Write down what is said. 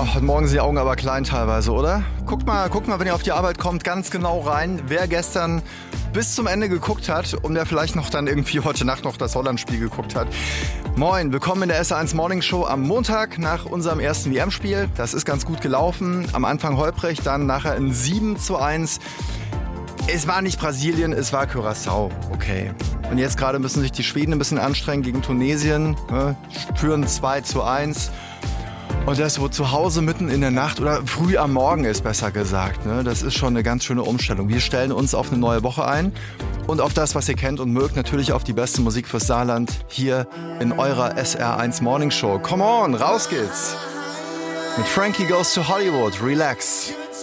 heute Morgen sind die Augen aber klein teilweise, oder? Guckt mal, wenn ihr auf die Arbeit kommt, ganz genau rein, wer gestern bis zum Ende geguckt hat und wer vielleicht noch dann irgendwie heute Nacht noch das Holland-Spiel geguckt hat. Moin, willkommen in der SR1 Morning Show am Montag nach unserem ersten WM-Spiel. Das ist ganz gut gelaufen. Am Anfang holprig, dann nachher in 7:1. Es war nicht Brasilien, es war Curaçao, okay. Und jetzt gerade müssen sich die Schweden ein bisschen anstrengen gegen Tunesien, führen 2:1. Und das, wo zu Hause mitten in der Nacht oder früh am Morgen ist, besser gesagt, ne? Das ist schon eine ganz schöne Umstellung. Wir stellen uns auf eine neue Woche ein und auf das, was ihr kennt und mögt, natürlich auf die beste Musik fürs Saarland hier in eurer SR1 Morning Show. Come on, raus geht's! Mit Frankie Goes to Hollywood, relax.